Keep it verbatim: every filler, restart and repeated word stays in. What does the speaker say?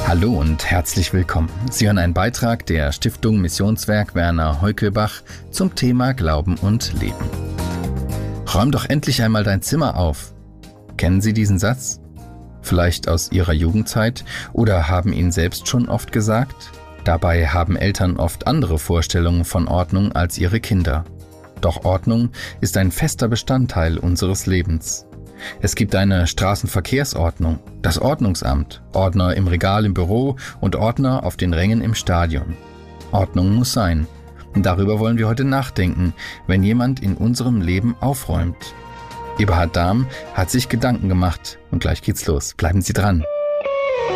Hallo und herzlich willkommen. Sie hören einen Beitrag der Stiftung Missionswerk Werner Heukelbach zum Thema Glauben und Leben. Räum doch endlich einmal dein Zimmer auf. Kennen Sie diesen Satz? Vielleicht aus Ihrer Jugendzeit oder haben ihn selbst schon oft gesagt? Dabei haben Eltern oft andere Vorstellungen von Ordnung als ihre Kinder. Doch Ordnung ist ein fester Bestandteil unseres Lebens. Es gibt eine Straßenverkehrsordnung, das Ordnungsamt, Ordner im Regal im Büro und Ordner auf den Rängen im Stadion. Ordnung muss sein. Und darüber wollen wir heute nachdenken, wenn jemand in unserem Leben aufräumt. Eberhard Dahm hat sich Gedanken gemacht und gleich geht's los. Bleiben Sie dran.